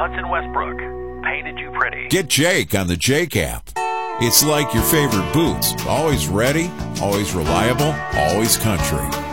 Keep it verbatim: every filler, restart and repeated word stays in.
Hudson Westbrook. Painted you pretty. Get Jake on the Jake app. It's like your favorite boots. Always ready, always reliable, always country.